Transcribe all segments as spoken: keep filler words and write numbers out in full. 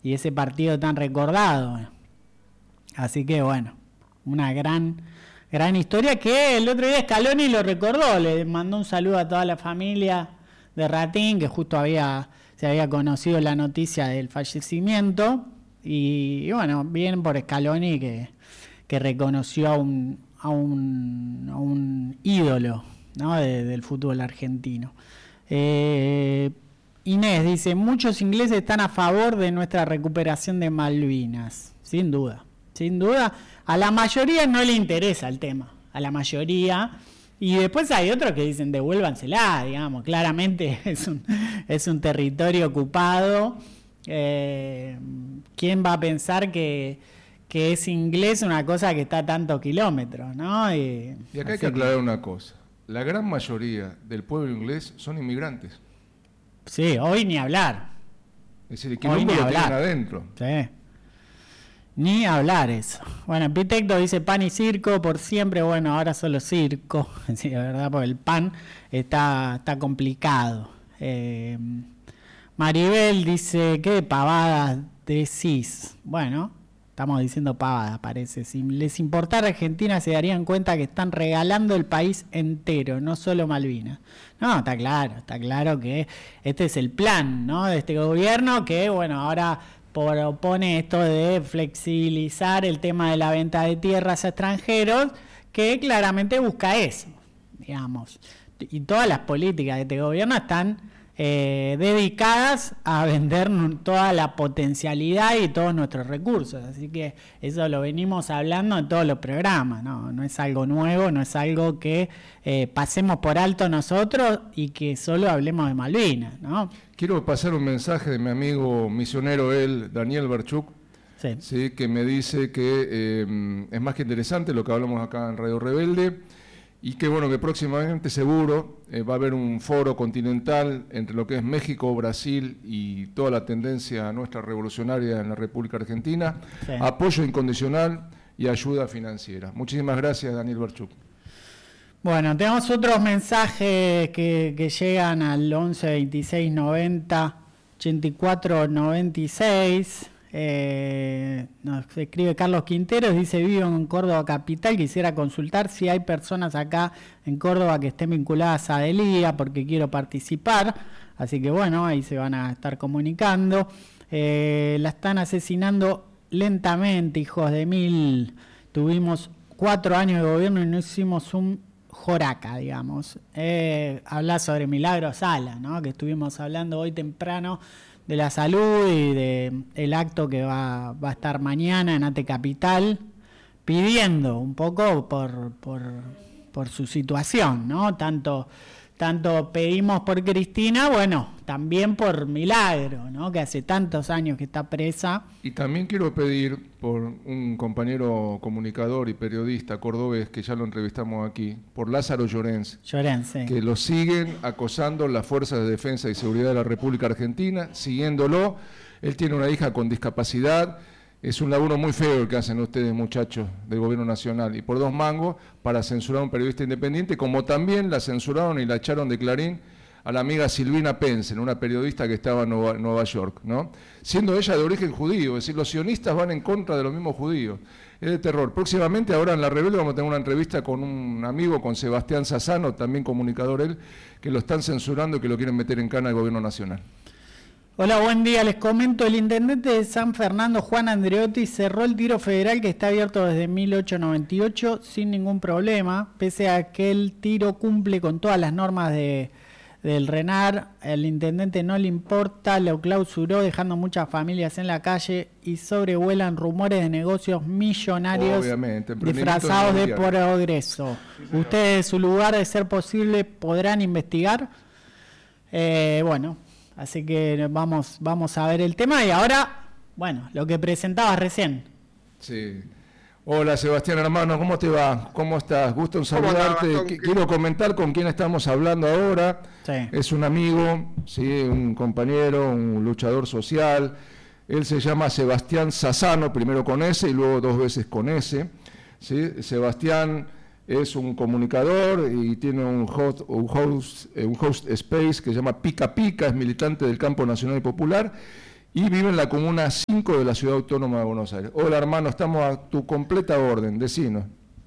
y ese partido tan recordado. Así que bueno, una gran, gran historia que el otro día Scaloni lo recordó, le mandó un saludo a toda la familia de Ratín, que justo había se había conocido la noticia del fallecimiento, y, y bueno, bien por Scaloni que, que reconoció a un, a un, a un ídolo, ¿no? de, del fútbol argentino. Eh, Inés dice, muchos ingleses están a favor de nuestra recuperación de Malvinas. Sin duda, sin duda. A la mayoría no le interesa el tema, a la mayoría. Y después hay otros que dicen, devuélvansela, digamos. Claramente es un, es un territorio ocupado. Eh, ¿Quién va a pensar que, que es inglés una cosa que está a tantos kilómetros, ¿no? Y, y acá hay que aclarar una cosa. La gran mayoría del pueblo inglés son inmigrantes. Sí, hoy ni hablar. Es decir, el quilombo lo tienen adentro. Sí. Ni hablar eso. Bueno, Pitecto dice pan y circo por siempre. Bueno, ahora solo circo. Sí, de verdad, porque el pan está, está complicado. Eh, Maribel dice, ¿qué pavadas decís? Bueno, estamos diciendo pavadas, parece. Si les importara Argentina, se darían cuenta que están regalando el país entero, no solo Malvinas. No, está claro, está claro que este es el plan, ¿no? De este gobierno que, bueno, ahora propone esto de flexibilizar el tema de la venta de tierras a extranjeros, que claramente busca eso, digamos. Y todas las políticas de este gobierno están eh, dedicadas a vender toda la potencialidad y todos nuestros recursos. Así que eso lo venimos hablando en todos los programas, ¿no? No es algo nuevo, no es algo que eh, pasemos por alto nosotros y que solo hablemos de Malvinas, ¿no? Quiero pasar un mensaje de mi amigo misionero, él, Daniel Barchuk, sí. ¿sí? que me dice que eh, es más que interesante lo que hablamos acá en Radio Rebelde, y que bueno, que próximamente seguro eh, va a haber un foro continental entre lo que es México, Brasil y toda la tendencia nuestra revolucionaria en la República Argentina, sí. apoyo incondicional y ayuda financiera. Muchísimas gracias, Daniel Barchuk. Bueno, tenemos otros mensajes que, que llegan al once veintiséis noventa ochenta y cuatro noventa y seis. Eh, nos escribe Carlos Quinteros, dice, vivo en Córdoba capital, quisiera consultar si hay personas acá en Córdoba que estén vinculadas a Delía porque quiero participar. Así que bueno, ahí se van a estar comunicando. Eh, la están asesinando lentamente, hijos de mil. Tuvimos cuatro años de gobierno y no hicimos un joraca, digamos. Eh, habla sobre Milagro Sala, ¿no? Que estuvimos hablando hoy temprano de la salud y de el acto que va, va a estar mañana en Ate Capital, pidiendo un poco por, por, por su situación, ¿no? Tanto, tanto pedimos por Cristina, bueno, también por Milagro, ¿no? Que hace tantos años que está presa. Y también quiero pedir por un compañero comunicador y periodista cordobés, que ya lo entrevistamos aquí, por Lázaro Llorens, Llorens sí. que lo siguen acosando las fuerzas de defensa y seguridad de la República Argentina, siguiéndolo. Él tiene una hija con discapacidad. Es un laburo muy feo el que hacen ustedes, muchachos, del gobierno nacional, y por dos mangos para censurar a un periodista independiente, como también la censuraron y la echaron de Clarín a la amiga Silvina Pensen, una periodista que estaba en Nueva, Nueva York, ¿no? Siendo ella de origen judío, es decir, los sionistas van en contra de los mismos judíos. Es de terror. Próximamente, ahora en La Rebelde, vamos a tener una entrevista con un amigo, con Sebastián Sassano, también comunicador él, que lo están censurando y que lo quieren meter en cana al gobierno nacional. Hola, buen día. Les comento, el intendente de San Fernando, Juan Andreotti, cerró el tiro federal que está abierto desde mil ochocientos noventa y ocho sin ningún problema, pese a que el tiro cumple con todas las normas de, del RENAR. El intendente no le importa, lo clausuró, dejando muchas familias en la calle y sobrevuelan rumores de negocios millonarios disfrazados de progreso. Ustedes, su lugar de ser posible, podrán investigar. Eh, bueno... Así que vamos, vamos a ver el tema y ahora, bueno, lo que presentabas recién. Sí. Hola Sebastián, hermano, ¿cómo te va? ¿Cómo estás? Gusto en saludarte. Quiero comentar con quién estamos hablando ahora. Sí. Es un amigo, sí, un compañero, un luchador social. Él se llama Sebastián Sassano, primero con S y luego dos veces con S. ¿Sí? Sebastián es un comunicador y tiene un host, un host, un host space que se llama Pica Pica, es militante del Campo Nacional y Popular, y vive en la Comuna cinco de la Ciudad Autónoma de Buenos Aires. Hola, hermano, estamos a tu completa orden, decinos.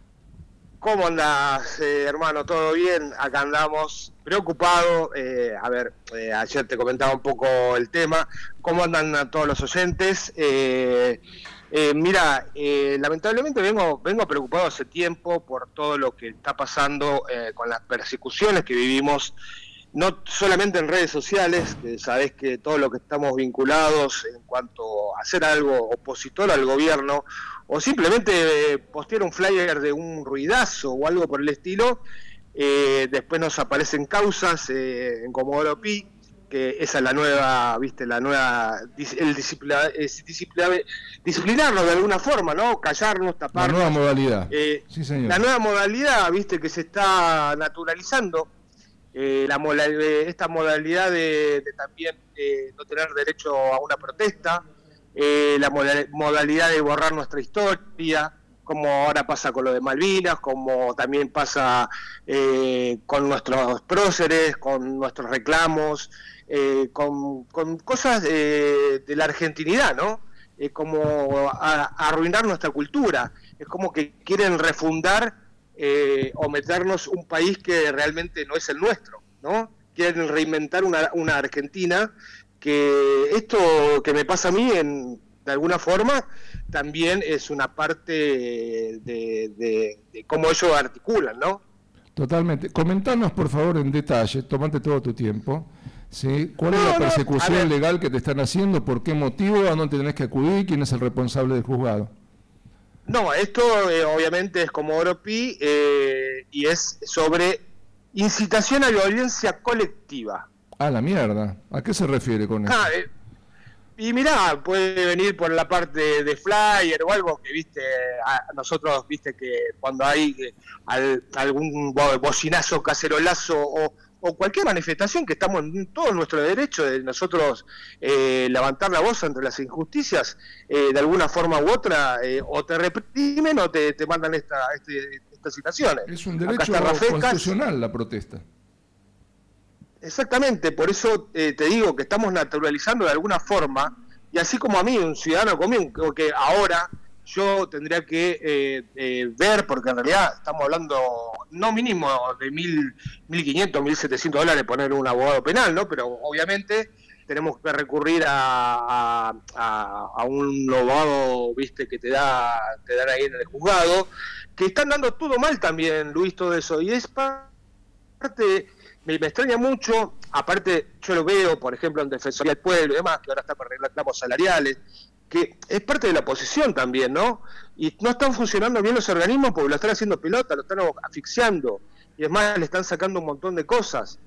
¿Cómo andás, eh, hermano? ¿Todo bien? Acá andamos preocupados. Eh, a ver, eh, ayer te comentaba un poco el tema. ¿Cómo andan a todos los oyentes? Eh, eh, mira, eh, lamentablemente vengo, vengo preocupado hace tiempo por todo lo que está pasando eh, con las persecuciones que vivimos, no solamente en redes sociales, que sabés que todo lo que estamos vinculados en cuanto a hacer algo opositor al gobierno, o simplemente eh, postear un flyer de un ruidazo o algo por el estilo, eh, después nos aparecen causas eh, en Comodoro Pi, que esa es la nueva, viste, la nueva, el disciplina, es disciplina, disciplinarnos de alguna forma, ¿no? Callarnos, taparnos. La nueva modalidad. Eh, sí, señor. La nueva modalidad, viste, que se está naturalizando. Eh, la esta modalidad de, de también eh, no tener derecho a una protesta, eh, la modalidad de borrar nuestra historia, como ahora pasa con lo de Malvinas, como también pasa eh, con nuestros próceres, con nuestros reclamos, eh, con, con cosas de, de la argentinidad, ¿no? Eh, como a, a arruinar nuestra cultura. Es como que quieren refundar Eh, o meternos un país que realmente no es el nuestro, ¿no? Quieren reinventar una, una Argentina, que esto que me pasa a mí, en, de alguna forma, también es una parte de, de, de cómo ellos articulan, ¿no? Totalmente. Comentanos, por favor, en detalle, tomate todo tu tiempo, ¿sí? ¿Cuál no, es la persecución no, legal que te están haciendo? ¿Por qué motivo? ¿A dónde tenés que acudir? ¿Quién es el responsable del juzgado? No, esto eh, obviamente es Comodoro Pi eh, y es sobre incitación a violencia colectiva. Ah, la mierda. ¿A qué se refiere con eso? Ah, eh, y mirá, puede venir por la parte de flyer o algo que, viste, a nosotros, viste, que cuando hay eh, al, algún bocinazo, cacerolazo o, o cualquier manifestación, que estamos en todo nuestro derecho de nosotros eh, levantar la voz ante las injusticias, eh, de alguna forma u otra, eh, o te reprimen o te, te mandan esta, este, estas situaciones. Es un derecho constitucional la protesta. Exactamente, por eso eh, te digo que estamos naturalizando de alguna forma, y así como a mí, un ciudadano común, que ahora yo tendría que eh, eh, ver, porque en realidad estamos hablando no mínimo de mil, mil quinientos, mil setecientos dólares poner un abogado penal, ¿no? Pero obviamente tenemos que recurrir a, a, a un abogado, viste, que te da, te dan ahí en el juzgado, que están dando todo mal también, Luis, todo eso, y es parte, me, me extraña mucho, aparte yo lo veo, por ejemplo, en Defensoría del Pueblo y demás, que ahora está para reclamos salariales, que es parte de la oposición también, ¿no? Y no están funcionando bien los organismos porque lo están haciendo pelota, lo están asfixiando, y es más, le están sacando un montón de cosas.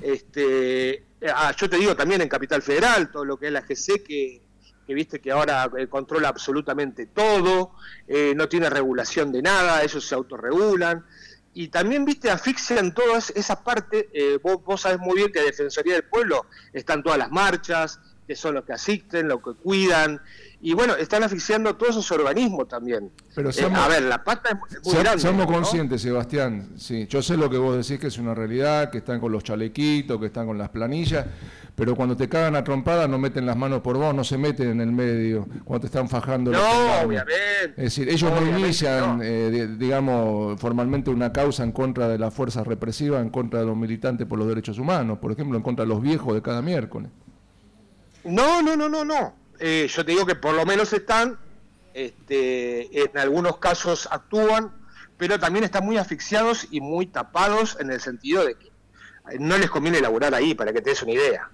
Este, ah, yo te digo también en Capital Federal, todo lo que es la G C, que, que viste que ahora eh, controla absolutamente todo, eh, no tiene regulación de nada, ellos se autorregulan, y también, viste, asfixian toda esa parte, eh, vos, vos sabés muy bien que Defensoría del Pueblo están todas las marchas, que son los que asisten, los que cuidan, y bueno, están asfixiando todos esos organismos también. Pero seamos, eh, a ver, la pata es muy se, grande. Somos ¿no? conscientes, Sebastián, sí, yo sé lo que vos decís, que es una realidad, que están con los chalequitos, que están con las planillas, pero cuando te cagan a trompada no meten las manos por vos, no se meten en el medio, cuando te están fajando. No, los obviamente. Es decir, ellos no inician, no. Eh, digamos, formalmente una causa en contra de las fuerzas represivas, en contra de los militantes por los derechos humanos, por ejemplo, en contra de los viejos de cada miércoles. No, no, no, no, no. Eh, yo te digo que por lo menos están, este, en algunos casos actúan, pero también están muy asfixiados y muy tapados en el sentido de que no les conviene laburar ahí, para que te des una idea.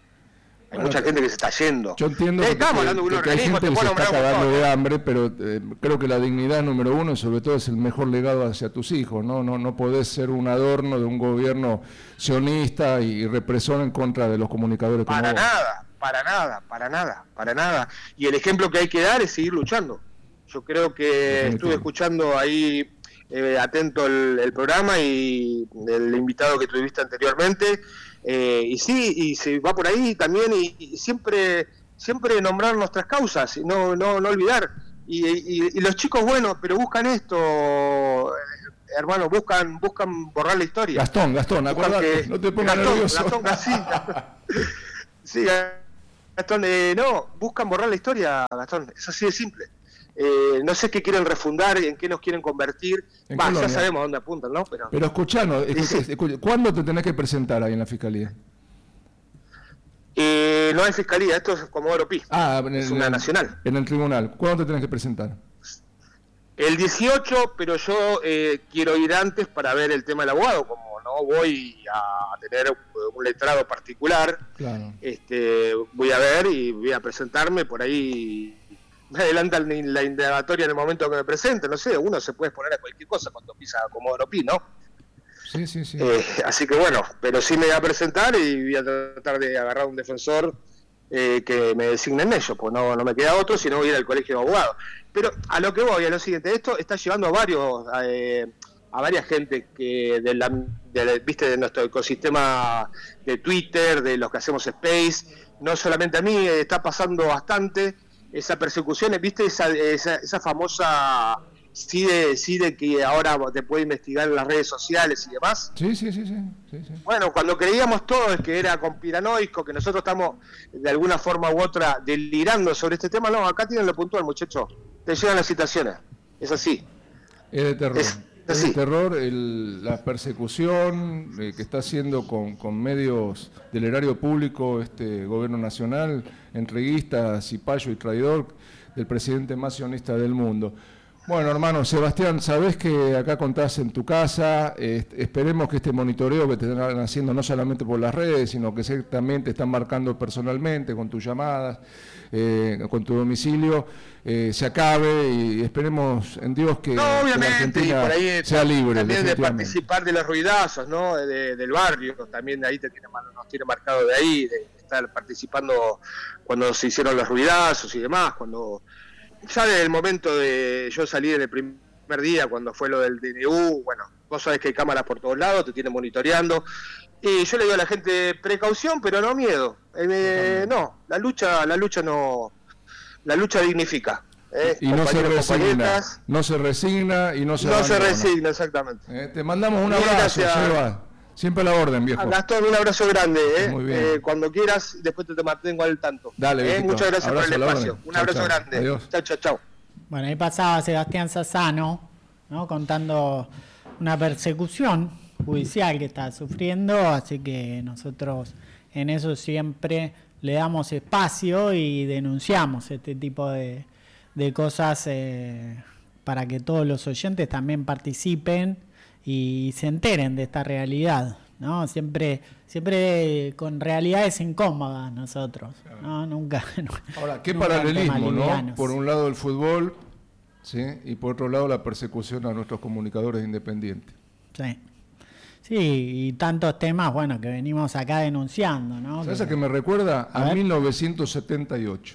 Hay bueno, mucha gente que se está yendo. Yo entiendo que, estamos que, hablando de un que hay gente que se está cagando de hambre, pero eh, creo que la dignidad número uno, sobre todo, es el mejor legado hacia tus hijos. No, no, no podés ser un adorno de un gobierno sionista y represor en contra de los comunicadores. Para como nada, vos. para nada, para nada, para nada. Y el ejemplo que hay que dar es seguir luchando. Yo creo que estuve escuchando ahí eh, atento el, el programa y el invitado que tuviste anteriormente. Eh, y sí, y se va por ahí también, y, y siempre siempre nombrar nuestras causas, y no, no, no olvidar. Y, y, y los chicos, bueno, pero buscan esto, eh, hermano, buscan buscan borrar la historia. Gastón, Gastón, acuérdate, no te pongas Gastón, nervioso. Gastón, Gastón, sí, Gastón, eh, no, buscan borrar la historia, Gastón, es así de simple. Eh, no sé qué quieren refundar, en qué nos quieren convertir. Va, ya sabemos a dónde apuntan, ¿no? Pero, Pero escuchanos, sí, sí. ¿Cuándo te tenés que presentar ahí en la Fiscalía? Eh, no hay Fiscalía, esto es Comodoro Pi, ah, en el, es una en, nacional. En el tribunal, ¿cuándo te tenés que presentar? El dieciocho, pero yo eh, quiero ir antes para ver el tema del abogado, como no voy a tener un letrado particular, claro. este, voy a ver y voy a presentarme, por ahí me adelantan la indagatoria en el momento que me presente, no sé, uno se puede exponer a cualquier cosa cuando pisa Comodoro Pi, ¿no? Sí, sí, sí. Eh, así que bueno, pero sí me voy a presentar y voy a tratar de agarrar un defensor eh, que me designen ellos, pues no, no me queda otro, sino voy a ir al colegio de abogados. Pero a lo que voy, a lo siguiente, esto está llevando a varios, eh, a varias gente que de la, de, viste, de nuestro ecosistema de Twitter, de los que hacemos Space, no solamente a mí, eh, está pasando bastante esa persecución, viste, esa, esa, esa famosa sí de, sí de que ahora te puede investigar en las redes sociales y demás. Sí, sí, sí, sí, sí, sí. Bueno, cuando creíamos todos que era conspiranoico, que nosotros estamos de alguna forma u otra delirando sobre este tema, no, acá tienen lo puntual, muchachos. Te llegan las citaciones. Es así. Es de terror. Es, es de terror el, la persecución eh, que está haciendo con, con medios del erario público este gobierno nacional, entreguista, cipayo y traidor del presidente más sionista del mundo. Bueno, hermano Sebastián, sabés que acá contás en tu casa, eh, esperemos que este monitoreo que te están haciendo no solamente por las redes, sino que también te están marcando personalmente con tus llamadas, eh, con tu domicilio, eh, se acabe y esperemos en Dios que, no, que la Argentina por ahí sea libre. También de participar de los ruidazos, ¿no? De, del barrio, también de ahí te tiene, nos tiene marcado de ahí, de estar participando cuando se hicieron los ruidazos y demás, cuando... Ya desde el momento de yo salí en el primer día, cuando fue lo del D N U, bueno, vos sabés que hay cámaras por todos lados, te tienen monitoreando, y yo le digo a la gente precaución, pero no miedo. Eh, no, la lucha, la lucha no, la lucha dignifica. Eh, y no se resigna, no se resigna y no se No se resigna, exactamente. Eh, te mandamos un abrazo, Seba. Siempre a la orden, viejo. Gastón, un abrazo grande, ¿eh? Muy bien. Eh, cuando quieras, después te, te mantengo al tanto. Dale, eh, Muchas gracias abrazo por el espacio. Un chau, abrazo chau. grande. Adiós. Chao, chao, chao. Bueno, ahí pasaba Sebastián Sassano, ¿no? Contando una persecución judicial que está sufriendo, así que nosotros en eso siempre le damos espacio y denunciamos este tipo de, de cosas eh, para que todos los oyentes también participen y se enteren de esta realidad, ¿no? Siempre siempre con realidades incómodas nosotros, ¿no? Nunca. Ahora, qué nunca paralelismo, ¿no? Por un lado el fútbol, ¿sí? Y por otro lado la persecución a nuestros comunicadores independientes. Sí. Sí, y tantos temas, bueno, que venimos acá denunciando, ¿no? ¿Sabes que, a qué me recuerda? A, a mil novecientos setenta y ocho.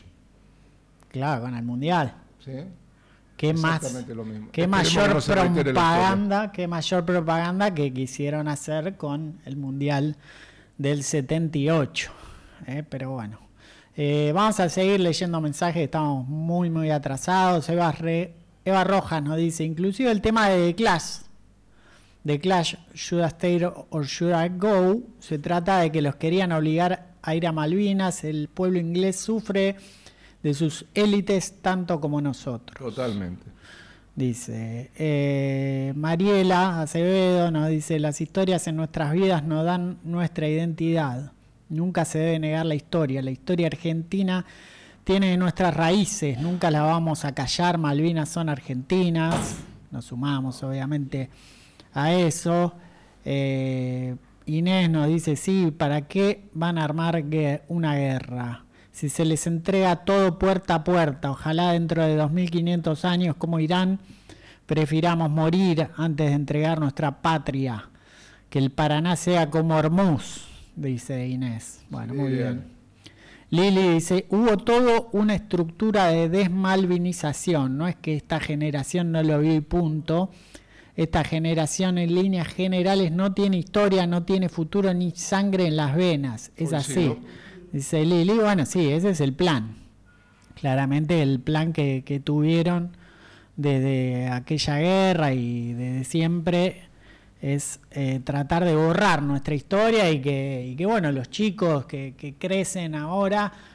Claro, con el Mundial. Sí. ¿Qué más? Lo mismo. ¿Qué mayor no propaganda, qué mayor propaganda que quisieron hacer con el Mundial del setenta y ocho? Eh, pero bueno. Eh, vamos a seguir leyendo mensajes, estamos muy, muy atrasados. Eva, Re, Eva Rojas nos dice, inclusive el tema de The Clash, The Clash, Should I Stay or Should I Go, se trata de que los querían obligar a ir a Malvinas, el pueblo inglés sufre de sus élites tanto como nosotros. Totalmente. Dice, eh, Mariela Acevedo nos dice, las historias en nuestras vidas nos dan nuestra identidad. Nunca se debe negar la historia. La historia argentina tiene nuestras raíces, nunca la vamos a callar. Malvinas son argentinas. Nos sumamos obviamente a eso. Eh, Inés nos dice, sí, ¿para qué van a armar una guerra? Si se les entrega todo puerta a puerta, ojalá dentro de dos mil quinientos años como Irán, prefiramos morir antes de entregar nuestra patria. Que el Paraná sea como Hormuz, dice Inés. Bueno, sí, muy bien. bien. Lili dice, hubo todo una estructura de desmalvinización, no es que esta generación no lo vio y punto. Esta generación en líneas generales no tiene historia, no tiene futuro ni sangre en las venas, es Por así. Sí, ¿no? Dice Lili, bueno, sí, ese es el plan. Claramente el plan que, que tuvieron desde aquella guerra y desde siempre es eh, tratar de borrar nuestra historia y que, y que bueno, los chicos que, que crecen ahora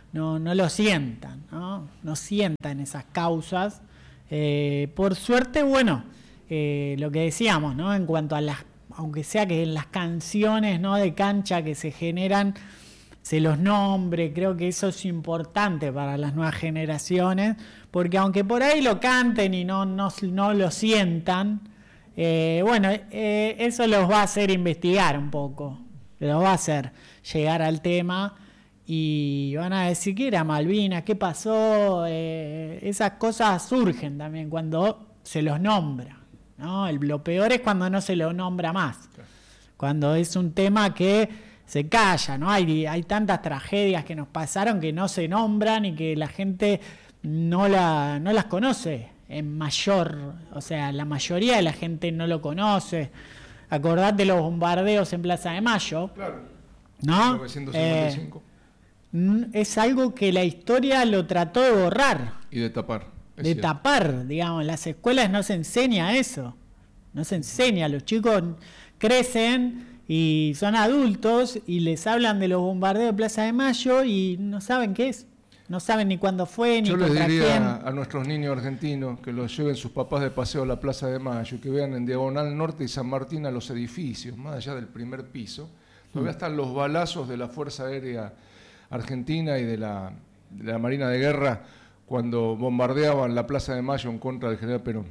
no, no lo sientan, ¿no? No sientan esas causas. Eh, por suerte, bueno, eh, lo que decíamos, ¿no? En cuanto a las, aunque sea que en las canciones, ¿no?, de cancha que se generan, se los nombre, creo que eso es importante para las nuevas generaciones, porque aunque por ahí lo canten y no, no, no lo sientan, eh, bueno, eh, eso los va a hacer investigar un poco, los va a hacer llegar al tema y van a decir qué era Malvinas, qué pasó, eh, esas cosas surgen también cuando se los nombra, ¿no? El, lo peor es cuando no se lo nombra más, cuando es un tema que se calla, ¿no? Hay, hay tantas tragedias que nos pasaron que no se nombran y que la gente no, la, no las conoce en mayor, o sea, la mayoría de la gente no lo conoce. Acordate los bombardeos en Plaza de Mayo, claro, ¿no? mil novecientos cincuenta y cinco. Eh, es algo que la historia lo trató de borrar. Y de tapar. De cierto. tapar, digamos. En las escuelas no se enseña eso. No se enseña. Los chicos crecen y son adultos y les hablan de los bombardeos de Plaza de Mayo y no saben qué es. No saben ni cuándo fue, ni Yo les contra diría quién. a nuestros niños argentinos que los lleven sus papás de paseo a la Plaza de Mayo y que vean en Diagonal Norte y San Martín a los edificios, más allá del primer piso. Todavía están los balazos de la Fuerza Aérea Argentina y de la, de la Marina de Guerra cuando bombardeaban la Plaza de Mayo en contra del general Perón.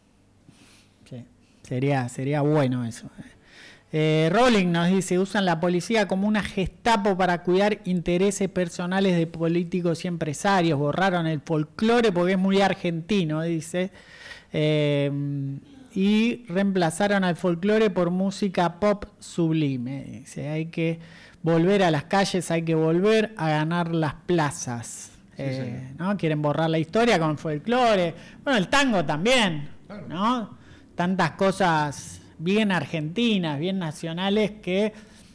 Sí, sería, sería bueno eso. Eh, Rowling nos dice, usan la policía como una Gestapo para cuidar intereses personales de políticos y empresarios, borraron el folclore porque es muy argentino, dice, eh, y reemplazaron al folclore por música pop sublime, dice, hay que volver a las calles, hay que volver a ganar las plazas, sí, eh, sí. ¿no? Quieren borrar la historia con el folclore, bueno, el tango también, claro. ¿No? Tantas cosas bien argentinas, bien nacionales que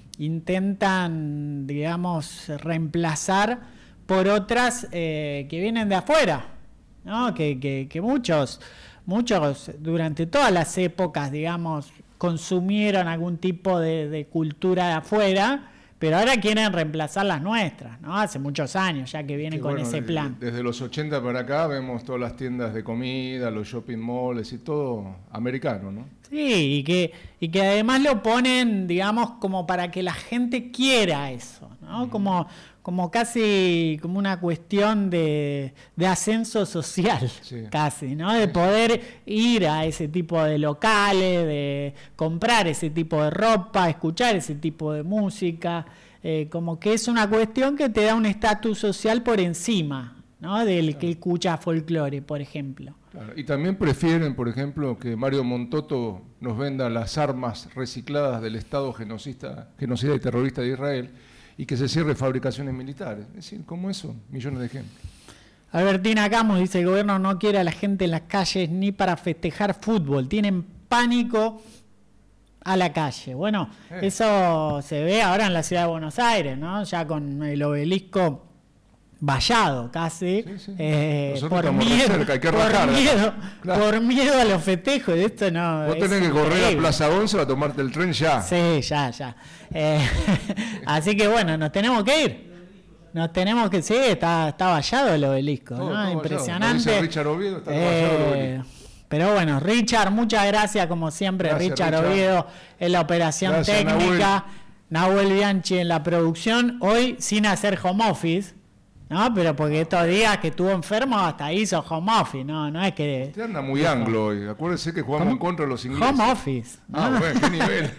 intentan, digamos, reemplazar por otras eh, que vienen de afuera, ¿no? Que, que, que muchos, muchos durante todas las épocas, digamos, consumieron algún tipo de, de cultura de afuera, pero ahora quieren reemplazar las nuestras, ¿no? Hace muchos años ya que vienen sí, con bueno, ese plan. Desde los ochenta para acá vemos todas las tiendas de comida, los shopping malls y todo americano, ¿no? Sí, y que, y que además lo ponen, digamos, como para que la gente quiera eso, ¿no? Uh-huh. Como, como casi como una cuestión de, de ascenso social, sí. Casi, ¿no? De poder ir a ese tipo de locales, de comprar ese tipo de ropa, escuchar ese tipo de música, eh, como que es una cuestión que te da un estatus social por encima, ¿no? Del claro. Que escucha folclore, por ejemplo. Claro. Y también prefieren, por ejemplo, que Mario Montoto nos venda las armas recicladas del Estado genocida, genocida y terrorista de Israel y que se cierre fabricaciones militares. Es decir, como eso, millones de ejemplos. Albertina Camus dice, el gobierno no quiere a la gente en las calles ni para festejar fútbol, tienen pánico a la calle. Bueno, eh. eso se ve ahora en la ciudad de Buenos Aires, ¿no? Ya con el obelisco vallado casi, sí, sí. Eh, por, miedo, cerca, hay que por, rajar, miedo, claro. por miedo a los festejos, de esto no. Vos tenés que correr increíble. A Plaza once a tomarte el tren ya. Sí, ya, ya. Eh, así que bueno, nos tenemos que ir. Nos tenemos que, sí, está, está vallado el obelisco, todo, ¿no? Todo impresionante. Dice Richard Oviedo, está eh, vallado el obelisco. Pero bueno, Richard, muchas gracias como siempre, gracias, Richard, Richard Oviedo en la operación gracias, técnica, Nahuel. Nahuel Bianchi en la producción, hoy sin hacer home office. No, pero porque estos días que estuvo enfermo hasta hizo home office, no, no es que... Usted anda muy anglo hoy, acuérdese que jugamos en contra de los ingleses. Home office. Ah, ¿no? Bueno, qué nivel.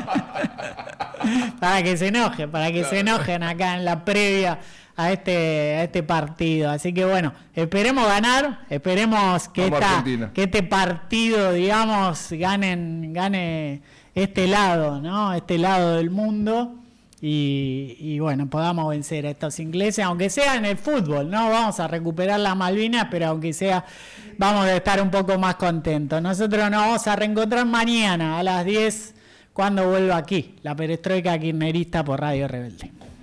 Para que se enojen, para que claro. se enojen acá en la previa a este, a este partido. Así que bueno, esperemos ganar, esperemos que, esta, que este partido, digamos, ganen, gane este lado, ¿no? Este lado del mundo. Y, y bueno, podamos vencer a estos ingleses, aunque sea en el fútbol, ¿no? Vamos a recuperar las Malvinas, pero aunque sea, vamos a estar un poco más contentos. Nosotros nos vamos a reencontrar mañana a las diez, cuando vuelva aquí, la perestroika kirchnerista por Radio Rebelde.